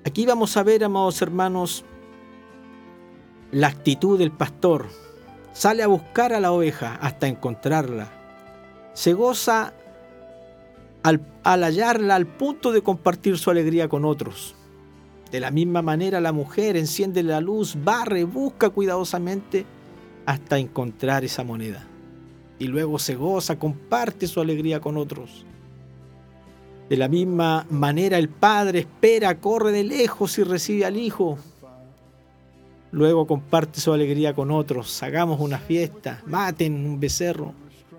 Aquí vamos a ver, amados hermanos, la actitud del pastor. Sale a buscar a la oveja hasta encontrarla. Se goza al hallarla al punto de compartir su alegría con otros. De la misma manera, la mujer enciende la luz, barre, busca cuidadosamente hasta encontrar esa moneda. Y luego se goza, comparte su alegría con otros. De la misma manera, el padre espera, corre de lejos y recibe al hijo. Luego comparte su alegría con otros. Hagamos una fiesta, maten un becerro.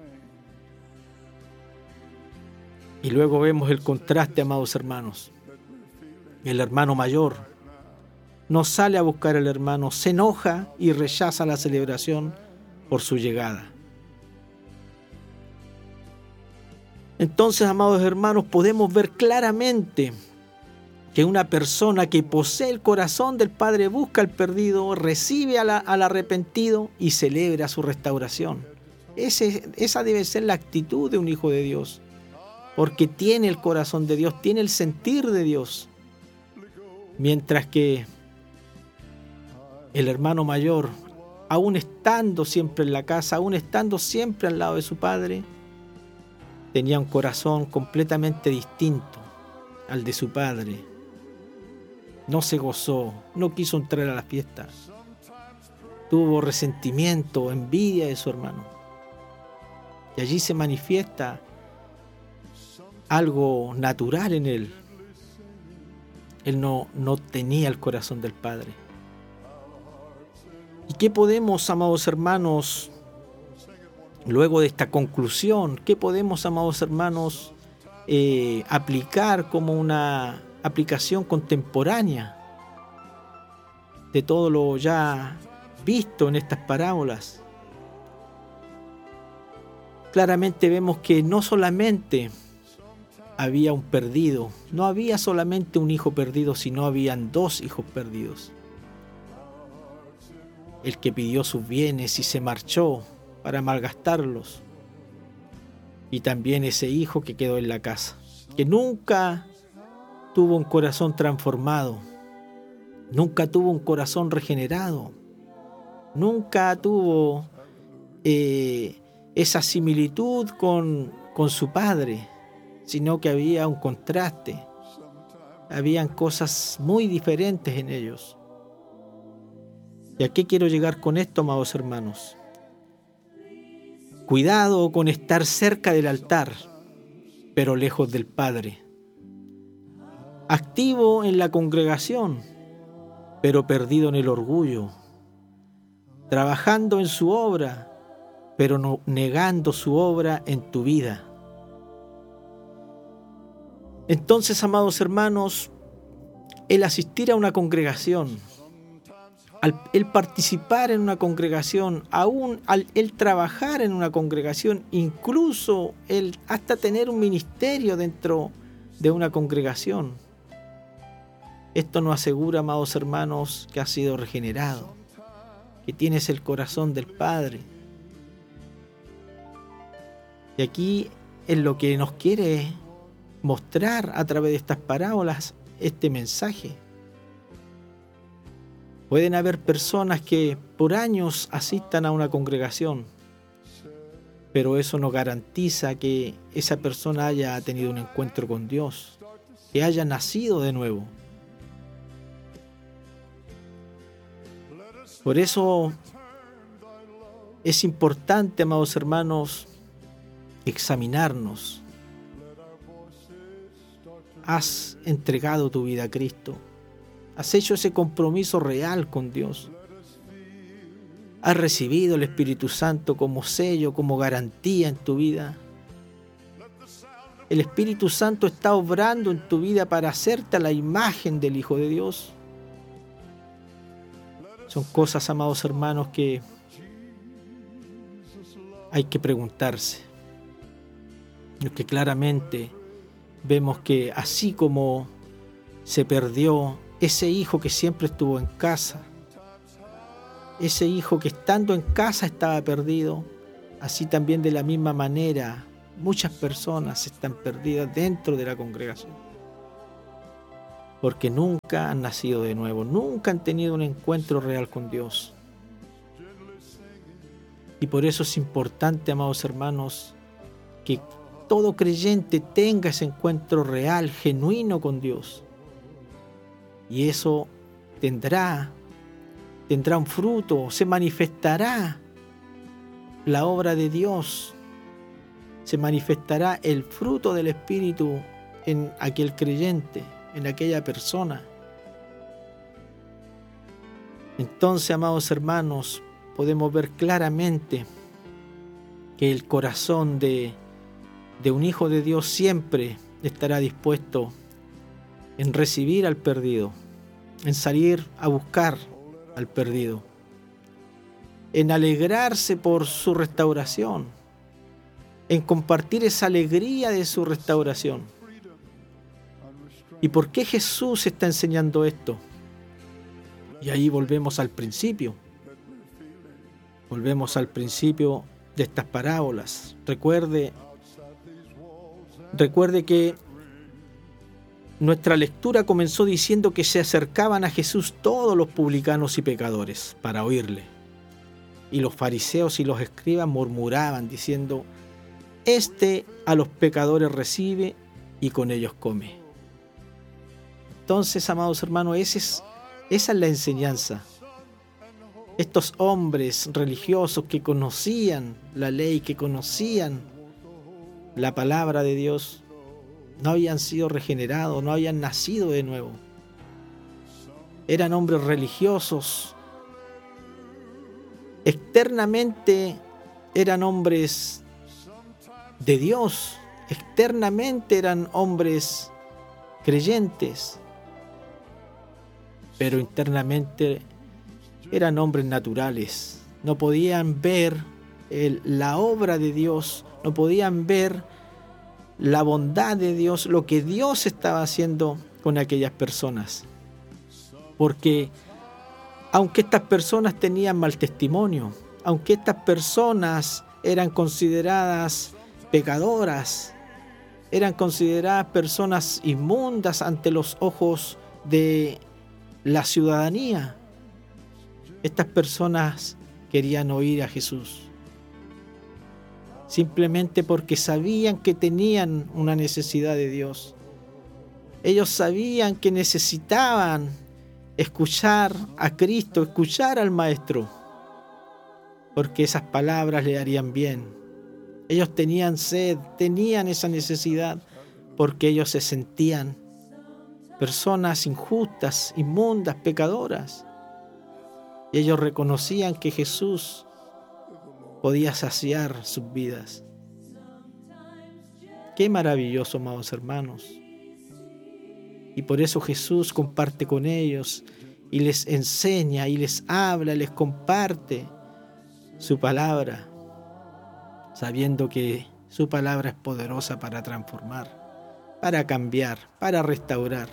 Y luego vemos el contraste, amados hermanos. El hermano mayor no sale a buscar al hermano, se enoja y rechaza la celebración por su llegada. Entonces, amados hermanos, podemos ver claramente que una persona que posee el corazón del Padre busca al perdido, recibe al arrepentido y celebra su restauración. Esa debe ser la actitud de un hijo de Dios, porque tiene el corazón de Dios, tiene el sentir de Dios. Mientras que el hermano mayor, aún estando siempre en la casa, aún estando siempre al lado de su padre, tenía un corazón completamente distinto al de su padre. No se gozó, no quiso entrar a la fiesta. Tuvo resentimiento, envidia de su hermano. Y allí se manifiesta algo natural en él. Él no tenía el corazón del Padre. ¿Y qué podemos, amados hermanos, luego de esta conclusión, qué podemos, amados hermanos, aplicar como una aplicación contemporánea de todo lo ya visto en estas parábolas? Claramente vemos que no solamente había un perdido, no había solamente un hijo perdido, sino habían dos hijos perdidos. El que pidió sus bienes y se marchó para malgastarlos, y también ese hijo que quedó en la casa, que nunca tuvo un corazón transformado, nunca tuvo un corazón regenerado, nunca tuvo esa similitud con su padre, sino que había un contraste, habían cosas muy diferentes en ellos. ¿Y a qué quiero llegar con esto, amados hermanos? Cuidado con estar cerca del altar, pero lejos del Padre. Activo en la congregación, pero perdido en el orgullo. Trabajando en su obra, pero no negando su obra en tu vida. Entonces, amados hermanos, el asistir a una congregación, el participar en una congregación, aún el trabajar en una congregación, incluso el hasta tener un ministerio dentro de una congregación, esto nos asegura, amados hermanos, que has sido regenerado, que tienes el corazón del Padre. Y aquí es lo que nos quiere mostrar a través de estas parábolas este mensaje. Pueden haber personas que por años asistan a una congregación, pero eso no garantiza que esa persona haya tenido un encuentro con Dios, que haya nacido de nuevo. Por eso es importante, amados hermanos, examinarnos. ¿Has entregado tu vida a Cristo? ¿Has hecho ese compromiso real con Dios? ¿Has recibido el Espíritu Santo como sello, como garantía en tu vida? ¿El Espíritu Santo está obrando en tu vida para hacerte a la imagen del Hijo de Dios? Son cosas, amados hermanos, que hay que preguntarse. Porque claramente vemos que así como se perdió ese hijo que siempre estuvo en casa, ese hijo que estando en casa estaba perdido, así también de la misma manera muchas personas están perdidas dentro de la congregación. porque nunca han nacido de nuevo, nunca han tenido un encuentro real con Dios. Y por eso es importante, amados hermanos, que todo creyente tenga ese encuentro real, genuino con Dios. Y eso tendrá un fruto, se manifestará la obra de Dios, se manifestará el fruto del Espíritu en aquel creyente, en aquella persona. Entonces, amados hermanos, podemos ver claramente que el corazón de un hijo de Dios siempre estará dispuesto en recibir al perdido, en salir a buscar al perdido, en alegrarse por su restauración, en compartir esa alegría de su restauración. ¿Y por qué Jesús está enseñando esto? Y ahí volvemos al principio. Volvemos al principio de estas parábolas. Recuerde que nuestra lectura comenzó diciendo que se acercaban a Jesús todos los publicanos y pecadores para oírle. Y los fariseos y los escribas murmuraban diciendo: Este a los pecadores recibe y con ellos come. Entonces, amados hermanos, esa es la enseñanza. Estos hombres religiosos que conocían la ley, que conocían la palabra de Dios, no habían sido regenerados, no habían nacido de nuevo. Eran hombres religiosos. Externamente eran hombres de Dios. Externamente eran hombres creyentes. Pero internamente eran hombres naturales. No podían ver la obra de Dios, no podían ver la bondad de Dios, lo que Dios estaba haciendo con aquellas personas. Porque aunque estas personas tenían mal testimonio, aunque estas personas eran consideradas pecadoras, eran consideradas personas inmundas ante los ojos de la ciudadanía, estas personas querían oír a Jesús. Simplemente porque sabían que tenían una necesidad de Dios. Ellos sabían que necesitaban escuchar a Cristo, escuchar al Maestro, porque esas palabras le harían bien. Ellos tenían sed, tenían esa necesidad, porque ellos se sentían personas injustas, inmundas, pecadoras. Y ellos reconocían que Jesús podía saciar sus vidas. Qué maravilloso, amados hermanos. Y por eso Jesús comparte con ellos y les enseña y les habla, les comparte su palabra, sabiendo que su palabra es poderosa para transformar, para cambiar, para restaurar.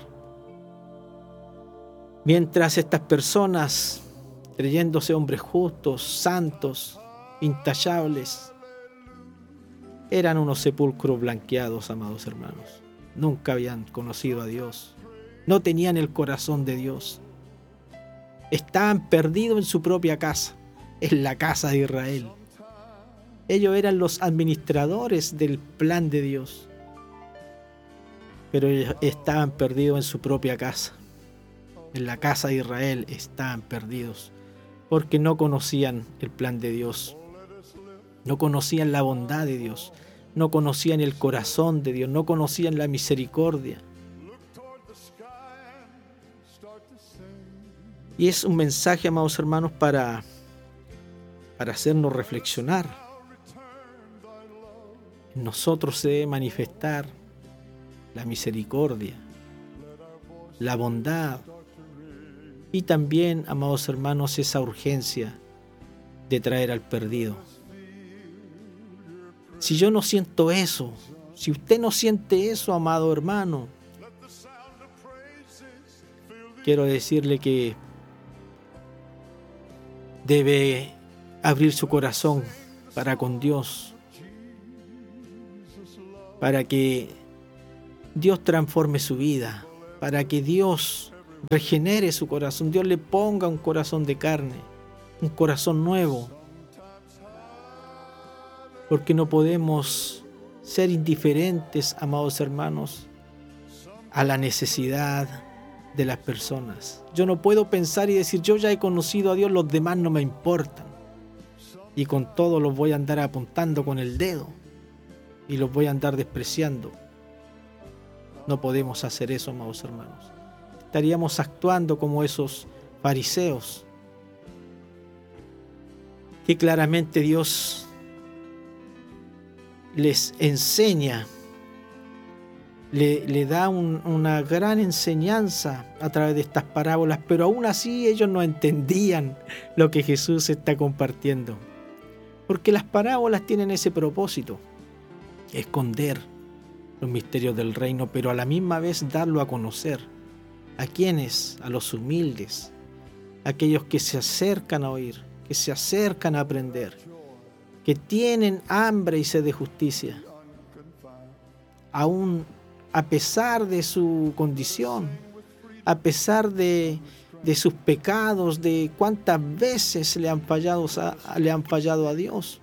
Mientras estas personas, creyéndose hombres justos, santos, intachables, eran unos sepulcros blanqueados, amados hermanos. Nunca habían conocido a Dios. No tenían el corazón de Dios. Estaban perdidos en su propia casa, en la casa de Israel. Ellos eran los administradores del plan de Dios. Pero ellos estaban perdidos en su propia casa. En la casa de Israel estaban perdidos, porque no conocían el plan de Dios. No conocían la bondad de Dios. No conocían el corazón de Dios. No conocían la misericordia. Y es un mensaje, amados hermanos, para hacernos reflexionar. En nosotros se debe manifestar la misericordia, la bondad y también, amados hermanos, esa urgencia de traer al perdido. Si yo no siento eso, si usted no siente eso, amado hermano, quiero decirle que debe abrir su corazón para con Dios, para que Dios transforme su vida, para que Dios regenere su corazón, Dios le ponga un corazón de carne, un corazón nuevo. Porque no podemos ser indiferentes, amados hermanos, a la necesidad de las personas. Yo no puedo pensar y decir, yo ya he conocido a Dios, los demás no me importan. Y con todo los voy a andar apuntando con el dedo y los voy a andar despreciando. No podemos hacer eso, amados hermanos. Estaríamos actuando como esos fariseos, que claramente Dios les enseña, le da una gran enseñanza a través de estas parábolas, pero aún así ellos no entendían lo que Jesús está compartiendo. Porque las parábolas tienen ese propósito, esconder los misterios del reino, pero a la misma vez darlo a conocer. ¿A quiénes? A los humildes, aquellos que se acercan a oír, que se acercan a aprender, que tienen hambre y sed de justicia, aún a pesar de su condición, a pesar de sus pecados, de cuántas veces le han fallado a Dios.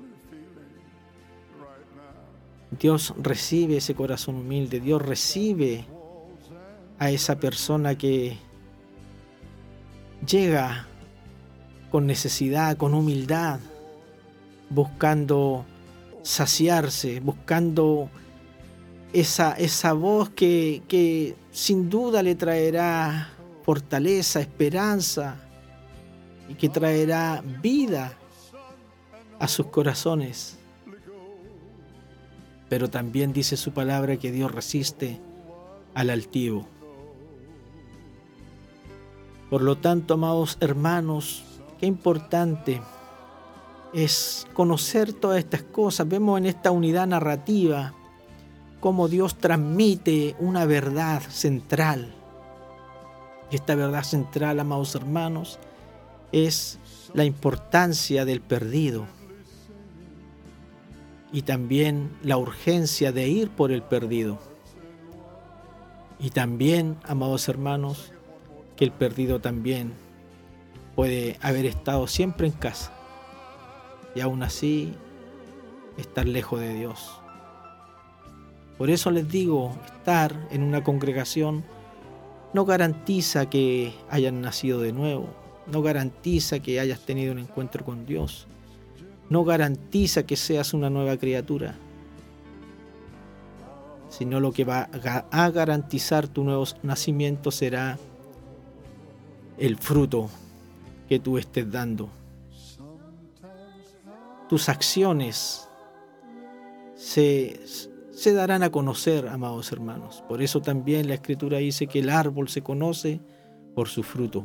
Dios recibe ese corazón humilde, Dios recibe a esa persona que llega con necesidad, con humildad, buscando saciarse, buscando esa voz que sin duda le traerá fortaleza, esperanza y que traerá vida a sus corazones. Pero también dice su palabra que Dios resiste al altivo. Por lo tanto, amados hermanos, qué importante es conocer todas estas cosas. Vemos en esta unidad narrativa cómo Dios transmite una verdad central. Y esta verdad central, amados hermanos, es la importancia del perdido y también la urgencia de ir por el perdido. Y también, amados hermanos, que el perdido también puede haber estado siempre en casa y aún así estar lejos de Dios. Por eso les digo, estar en una congregación no garantiza que hayan nacido de nuevo, no garantiza que hayas tenido un encuentro con Dios, no garantiza que seas una nueva criatura, sino lo que va a garantizar tu nuevo nacimiento será el fruto que tú estés dando. Tus acciones se darán a conocer, amados hermanos. Por eso también la Escritura dice que el árbol se conoce por su fruto.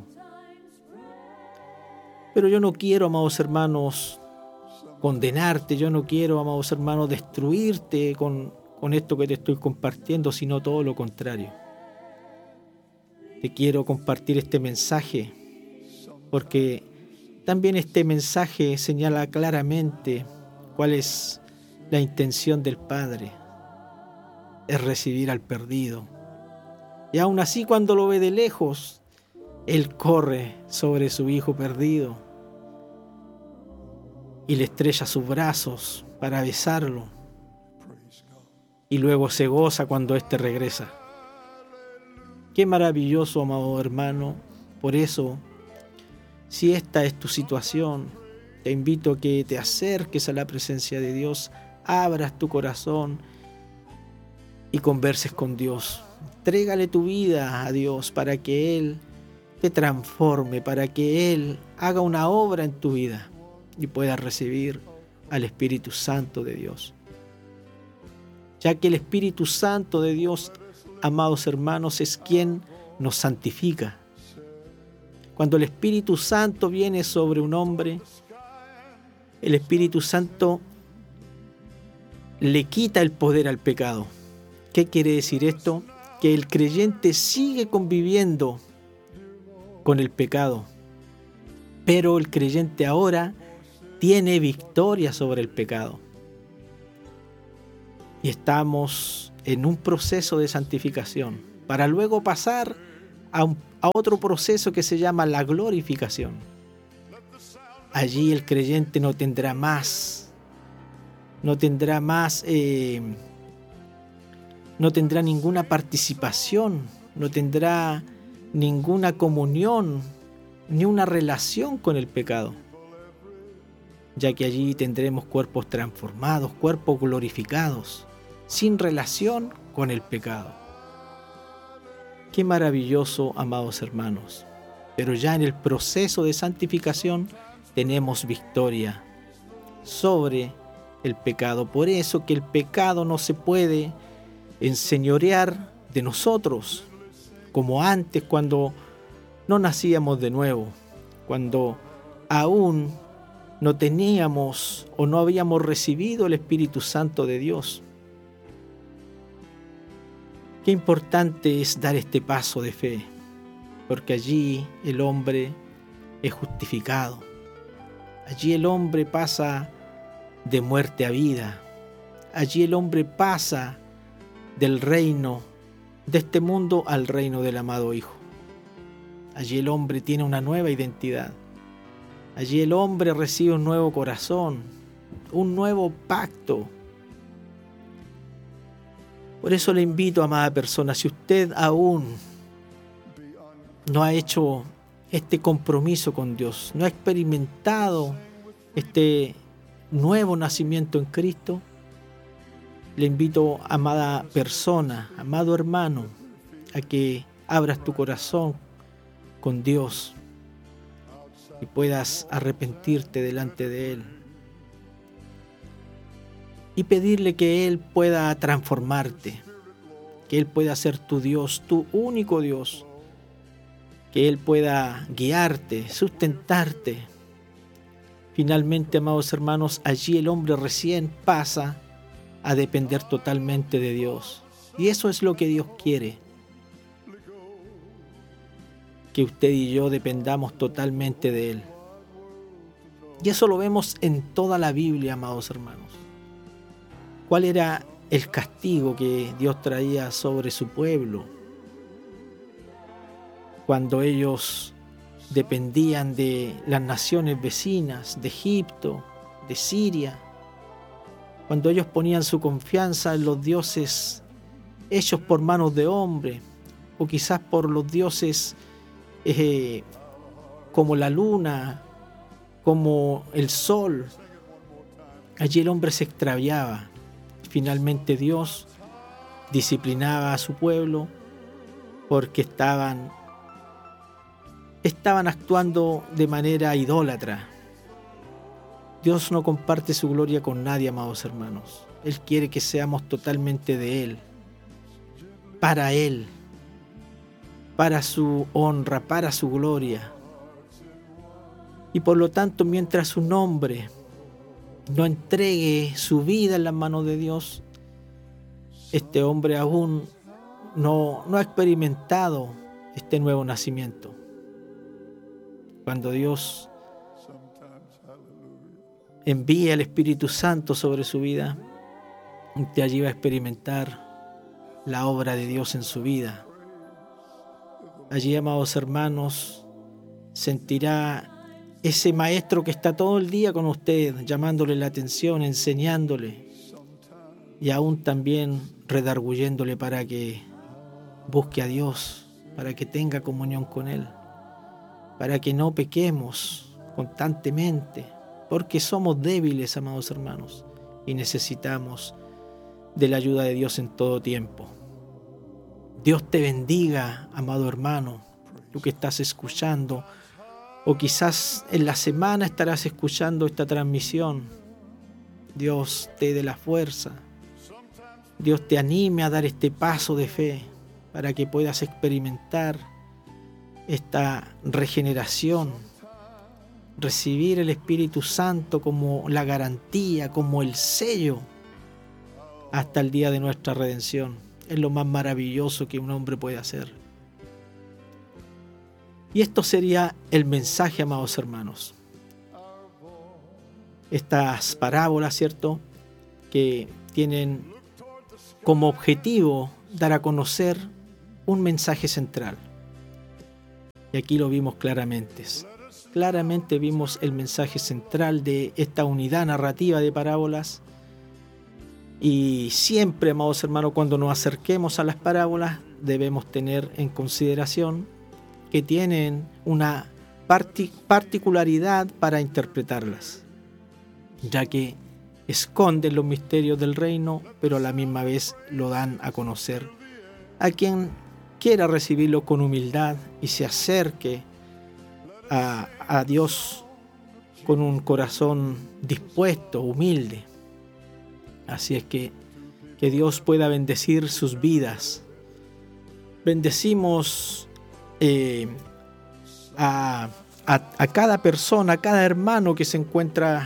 Pero yo no quiero, amados hermanos, condenarte, yo no quiero, amados hermanos, destruirte con esto que te estoy compartiendo, sino todo lo contrario. Te quiero compartir este mensaje porque también este mensaje señala claramente cuál es la intención del Padre. Es recibir al perdido. Y aún así, cuando lo ve de lejos, Él corre sobre su hijo perdido y le estrella sus brazos para besarlo. Y luego se goza cuando éste regresa. Qué maravilloso, amado hermano. Por eso, si esta es tu situación, te invito a que te acerques a la presencia de Dios, abras tu corazón y converses con Dios. Entrégale tu vida a Dios para que Él te transforme, para que Él haga una obra en tu vida y puedas recibir al Espíritu Santo de Dios. Ya que el Espíritu Santo de Dios, amados hermanos, es quien nos santifica. Cuando el Espíritu Santo viene sobre un hombre, el Espíritu Santo le quita el poder al pecado. ¿Qué quiere decir esto? Que el creyente sigue conviviendo con el pecado, pero el creyente ahora tiene victoria sobre el pecado. Y estamos en un proceso de santificación. para luego pasar a otro proceso que se llama la glorificación. Allí el creyente no tendrá ninguna participación, no tendrá ninguna comunión, ni una relación con el pecado, ya que allí tendremos cuerpos transformados, cuerpos glorificados, sin relación con el pecado. Qué maravilloso, amados hermanos. Pero ya en el proceso de santificación tenemos victoria sobre el pecado. Por eso que el pecado no se puede enseñorear de nosotros, como antes cuando no nacíamos de nuevo, cuando aún no teníamos o no habíamos recibido el Espíritu Santo de Dios. Qué importante es dar este paso de fe, porque allí el hombre es justificado. Allí el hombre pasa de muerte a vida. Allí el hombre pasa del reino de este mundo al reino del amado Hijo. Allí el hombre tiene una nueva identidad. Allí el hombre recibe un nuevo corazón, un nuevo pacto. Por eso le invito, amada persona, si usted aún no ha hecho este compromiso con Dios, no ha experimentado este nuevo nacimiento en Cristo, le invito, amada persona, amado hermano, a que abras tu corazón con Dios y puedas arrepentirte delante de Él y pedirle que Él pueda transformarte, que Él pueda ser tu Dios, tu único Dios, que Él pueda guiarte, sustentarte. Finalmente, amados hermanos, allí el hombre recién pasa a depender totalmente de Dios. Y eso es lo que Dios quiere, que usted y yo dependamos totalmente de Él. Y eso lo vemos en toda la Biblia, amados hermanos. ¿Cuál era el castigo que Dios traía sobre su pueblo cuando ellos dependían de las naciones vecinas, de Egipto, de Siria? Cuando ellos ponían su confianza en los dioses hechos por manos de hombre, o quizás por los dioses como la luna, como el sol, allí el hombre se extraviaba. Finalmente Dios disciplinaba a su pueblo porque estaban actuando de manera idólatra. Dios no comparte su gloria con nadie, amados hermanos. Él quiere que seamos totalmente de Él, para su honra, para su gloria. Y por lo tanto, mientras un hombre no entregue su vida en las manos de Dios, este hombre aún no ha experimentado este nuevo nacimiento. Cuando Dios envía el Espíritu Santo sobre su vida, usted allí va a experimentar la obra de Dios en su vida. Allí, amados hermanos, sentirá ese maestro que está todo el día con usted, llamándole la atención, enseñándole y aún también redarguyéndole para que busque a Dios, para que tenga comunión con Él, para que no pequemos constantemente, porque somos débiles, amados hermanos, y necesitamos de la ayuda de Dios en todo tiempo. Dios te bendiga, amado hermano, tú que estás escuchando, o quizás en la semana estarás escuchando esta transmisión. Dios te dé la fuerza, Dios te anime a dar este paso de fe para que puedas experimentar esta regeneración, recibir el Espíritu Santo como la garantía, como el sello hasta el día de nuestra redención. Es lo más maravilloso que un hombre puede hacer. Y esto sería el mensaje, amados hermanos. Estas parábolas, ¿cierto?, que tienen como objetivo dar a conocer un mensaje central. Y aquí lo vimos claramente. Claramente vimos el mensaje central de esta unidad narrativa de parábolas. Y siempre, amados hermanos, cuando nos acerquemos a las parábolas, debemos tener en consideración que tienen una particularidad para interpretarlas, ya que esconden los misterios del reino, pero a la misma vez lo dan a conocer a quien quiera recibirlo con humildad y se acerque a Dios con un corazón dispuesto, humilde. Así es que Dios pueda bendecir sus vidas. Bendecimos a cada persona, a cada hermano que se encuentra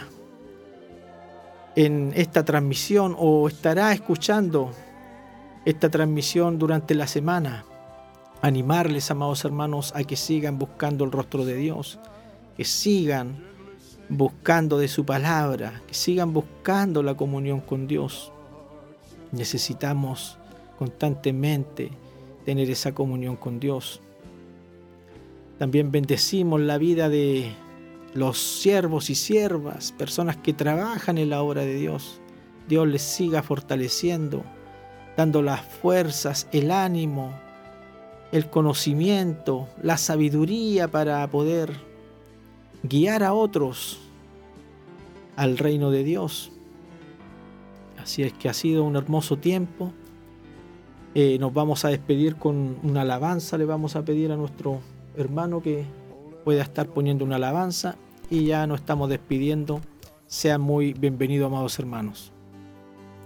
en esta transmisión o estará escuchando esta transmisión durante la semana. Animarles, amados hermanos, a que sigan buscando el rostro de Dios, que sigan buscando de su palabra, que sigan buscando la comunión con Dios. Necesitamos constantemente tener esa comunión con Dios. También bendecimos la vida de los siervos y siervas, personas que trabajan en la obra de Dios. Dios les siga fortaleciendo, dando las fuerzas, el ánimo, el conocimiento, la sabiduría para poder guiar a otros al reino de Dios. Así es que ha sido un hermoso tiempo. Nos vamos a despedir con una alabanza. Le vamos a pedir a nuestro hermano que pueda estar poniendo una alabanza y ya nos estamos despidiendo. Sean muy bienvenidos, amados hermanos.